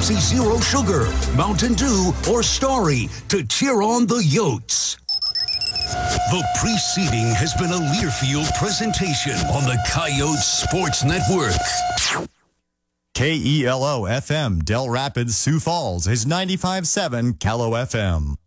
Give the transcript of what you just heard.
Pepsi Zero Sugar, Mountain Dew, or Starry to cheer on the Yotes. The preceding has been a Learfield presentation on the Coyotes Sports Network. KELO FM, Del Rapids, Sioux Falls is 95.7 KELO FM.